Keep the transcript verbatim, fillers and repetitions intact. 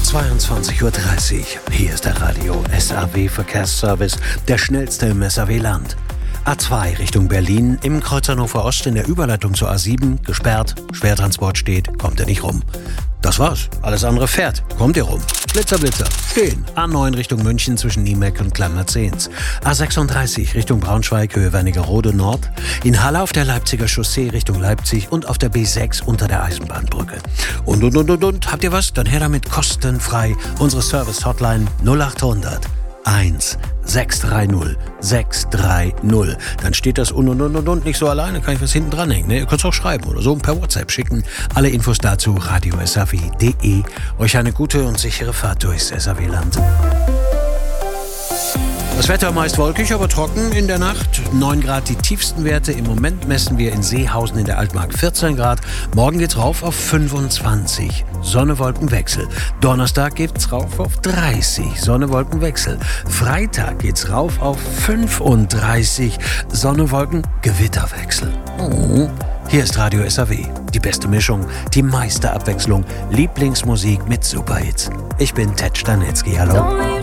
zweiundzwanzig Uhr dreißig. Hier ist der Radio S A W Verkehrsservice, der schnellste im S A W-Land. A zwei Richtung Berlin, im Kreuz Hannover Ost in der Überleitung zur A sieben, gesperrt, Schwertransport steht, kommt er nicht rum. Das war's, alles andere fährt, kommt ihr rum. Blitzer, Blitzer, stehen. A neun Richtung München zwischen Niemeck und Kleinmerzens. A sechsunddreißig Richtung Braunschweig, Höhe Wernigerode Nord. In Halle auf der Leipziger Chaussee Richtung Leipzig und auf der B sechs unter der Eisenbahnbrücke. Und, und, und, und, und, habt ihr was? Dann her damit kostenfrei. Unsere Service-Hotline null acht hundert eins sechs drei null sechs drei null. Dann steht das und und und und und nicht so alleine, kann ich was hinten dranhängen. Ne? Ihr könnt es auch schreiben oder so per WhatsApp schicken. Alle Infos dazu radio s a w punkt d e. Euch eine gute und sichere Fahrt durchs S A W-Land. Das Wetter meist wolkig, aber trocken in der Nacht. neun Grad die tiefsten Werte. Im Moment messen wir in Seehausen in der Altmark vierzehn Grad. Morgen geht's rauf auf fünfundzwanzig. Sonne-Wolken-Wechsel. Donnerstag geht's rauf auf dreißig. Sonne-Wolken-Wechsel. Freitag geht's rauf auf fünfunddreißig. Sonne-Wolken-Gewitterwechsel. Oh. Hier ist Radio S A W. Die beste Mischung, die meiste Abwechslung. Lieblingsmusik mit Superhits. Ich bin Ted Stanitzky. Hallo.